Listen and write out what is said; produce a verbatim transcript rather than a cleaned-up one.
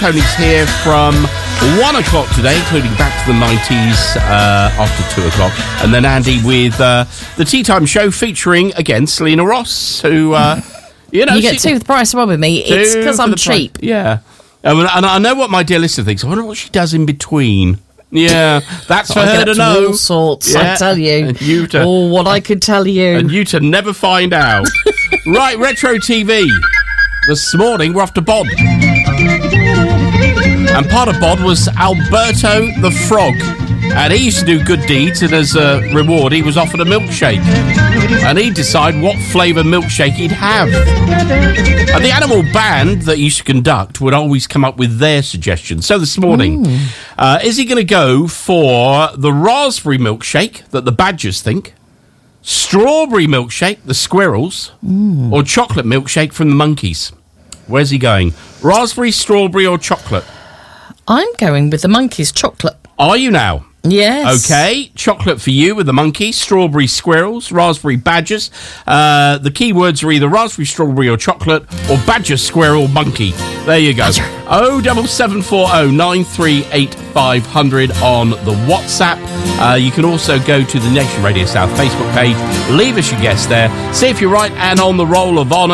Tony's here from one o'clock today, including Back to the nineties uh, after two o'clock. And then Andy with uh, the Tea Time Show featuring, again, Selena Ross, who, uh, you know... You get she, two for the price of one with me. It's because I'm cheap. Pri- yeah. Um, and I know what my dear listener thinks. I wonder what she does in between. Yeah, that's for I her get to up know. All sorts, yeah. I tell you. And you to, oh, what I could tell you. And you to never find out. Right, Retro T V. This morning, we're off to Bod. And part of Bod was Alberto the Frog. And he used to do good deeds, and as a reward, he was offered a milkshake. And he'd decide what flavour milkshake he'd have. And the animal band that he used to conduct would always come up with their suggestions. So this morning, uh, is he going to go for the raspberry milkshake that the badgers think, strawberry milkshake, the squirrels, mm. or chocolate milkshake from the monkeys? Where's he going? Raspberry, strawberry, or chocolate? I'm going with the monkeys' chocolate. Are you now? Yes. Okay, chocolate for you with the monkeys, strawberry squirrels, raspberry badgers. Uh, the key words are either raspberry, strawberry, or chocolate, or badger, squirrel, monkey. There you go. Oh, double seven four oh nine three eight five hundred on the WhatsApp. Uh, you can also go to the Nation Radio South Facebook page. Leave us your guess there. See if you're right and on the roll of honour.